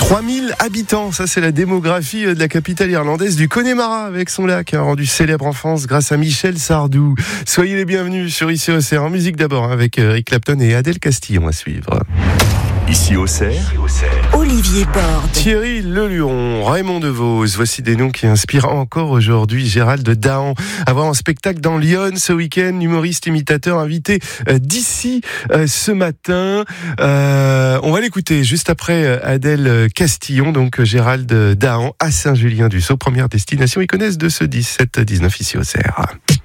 3000 habitants, ça c'est la démographie de la capitale irlandaise du Connemara avec son lac, rendu célèbre en France grâce à Michel Sardou. Soyez les bienvenus sur Ici Auxerre, en musique d'abord avec Eric Clapton et Adèle Castillon à suivre. Ici Auxerre, Olivier Borde, Thierry Leluron, Raymond Devos, voici des noms qui inspirent encore aujourd'hui. Gérald Dahan, à voir en spectacle dans Lyon ce week-end, humoriste imitateur invité d'ici ce matin. On va l'écouter juste après Adèle Castillon, donc Gérald Dahan à Saint-Julien-du-Sault, première destination. Ils connaissent de ce 17-19 Ici Auxerre.